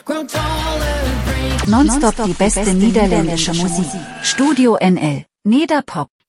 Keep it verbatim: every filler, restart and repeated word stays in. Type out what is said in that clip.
Nonstop die beste niederländische Musik. Studio N L. Nederpop.